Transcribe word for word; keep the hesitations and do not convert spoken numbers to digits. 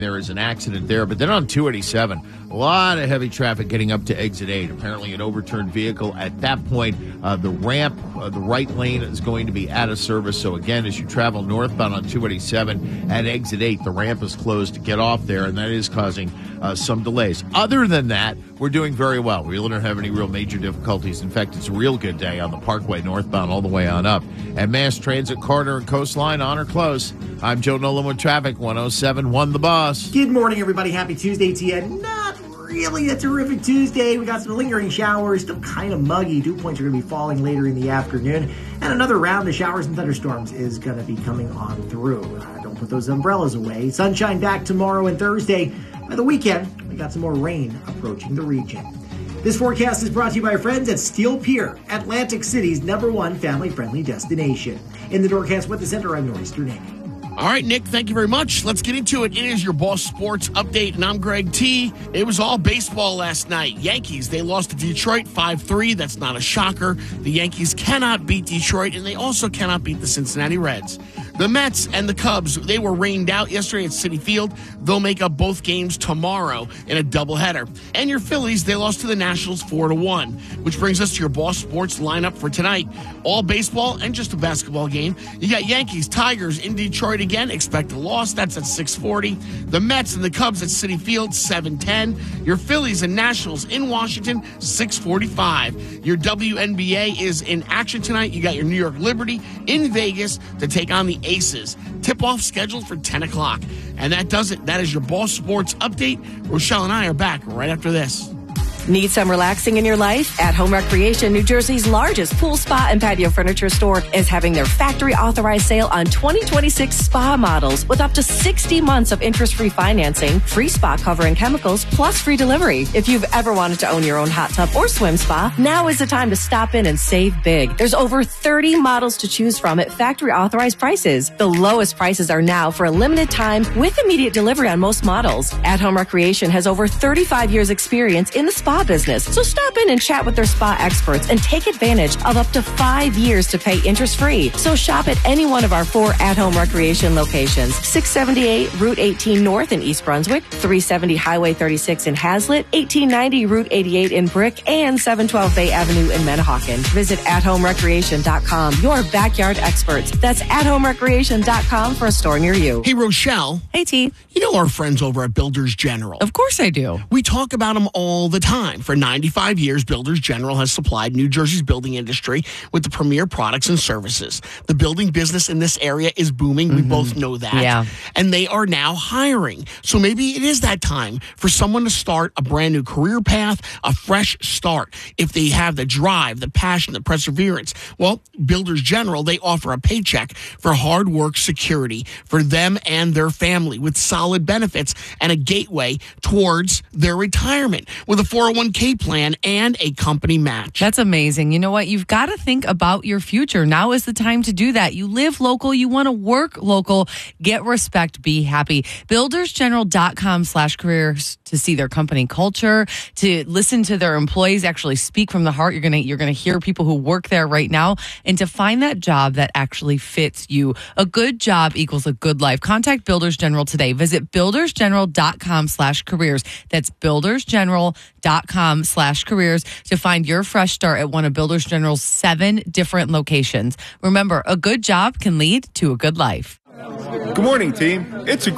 There is an accident there, but then on two eighty-seven, a lot of heavy traffic getting up to exit eight. Apparently an overturned vehicle. At that point, uh, the ramp, uh, the right lane is going to be out of service. So again, as you travel northbound on two eighty-seven at exit eight, the ramp is closed to get off there, and that is causing uh, some delays. Other than that, we're doing very well. We don't have any real major difficulties. In fact, it's a real good day on the Parkway northbound all the way on up. At Mass Transit, Carter and Coastline, on or close. I'm Joe Nolan with traffic, one oh seven one The Boss. Good morning, everybody. Happy Tuesday to you. Not really a terrific Tuesday. We got some lingering showers, still kind of muggy. Dew points are going to be falling later in the afternoon. And another round of showers and thunderstorms is going to be coming on through. Uh, don't put those umbrellas away. Sunshine back tomorrow and Thursday. By the weekend, we got some more rain approaching the region. This forecast is brought to you by our friends at Steel Pier, Atlantic City's number one family-friendly destination. In the Doorcast with the Center, I'm Norris Durnay. All right, Nick, thank you very much. Let's get into it. It is your Boss Sports Update, and I'm Greg T. It was all baseball last night. Yankees, they lost to Detroit five three. That's not a shocker. The Yankees cannot beat Detroit, and they also cannot beat the Cincinnati Reds. The Mets and the Cubs, they were rained out yesterday at Citi Field. They'll make up both games tomorrow in a doubleheader. And your Phillies, they lost to the Nationals four to one, which brings us to your Boss Sports lineup for tonight. All baseball and just a basketball game. You got Yankees, Tigers in Detroit again. Expect a loss. That's at six forty. The Mets and the Cubs at Citi Field, seven ten. Your Phillies and Nationals in Washington, six forty-five. Your W N B A is in action tonight. You got your New York Liberty in Vegas to take on the Aces. Tip-off scheduled for ten o'clock. And that does it. That is your Boss Sports Update. Rochelle and I are back right after this. Need some relaxing in your life? At Home Recreation, New Jersey's largest pool, spa, and patio furniture store is having their factory authorized sale on twenty twenty-six spa models with up to sixty months of interest-free financing, free spa cover and chemicals, plus free delivery. If you've ever wanted to own your own hot tub or swim spa, now is the time to stop in and save big. There's over thirty models to choose from at factory authorized prices. The lowest prices are now for a limited time with immediate delivery on most models. At Home Recreation has over thirty-five years experience in the spa business. So stop in and chat with their spa experts and take advantage of up to five years to pay interest-free. So shop at any one of our four at-home recreation locations. six seventy-eight Route eighteen North in East Brunswick, three seventy Highway thirty-six in Hazlet, eighteen ninety Route eighty-eight in Brick, and seven twelve Bay Avenue in Manahawkin. Visit at home recreation dot com, your backyard experts. That's at home recreation dot com for a store near you. Hey, Rochelle. Hey, T. You know our friends over at Builders General. Of course I do. We talk about them all the time. For ninety-five years, Builders General has supplied New Jersey's building industry with the premier products and services. The building business in this area is booming. Mm-hmm. We both know that. Yeah. And they are now hiring. So maybe it is that time for someone to start a brand new career path, a fresh start. If they have the drive, the passion, the perseverance. Well, Builders General, they offer a paycheck for hard work security for them and their family with solid benefits and a gateway towards their retirement with a four oh one k plan and a company match. That's amazing. You know what? You've got to think about your future. Now is the time to do that. You live local. You want to work local. Get respect. Be happy. buildersgeneral.com slash careers to see their company culture, to listen to their employees actually speak from the heart. You're going to you're going to hear people who work there right now, and to find that job that actually fits you. A good job equals a good life. Contact Builders General today. Visit buildersgeneral.com slash careers. That's buildersgeneral.com slash careers to find your fresh start at one of Builders General's seven different locations. Remember, a good job can lead to a good life. Good morning, team. It's a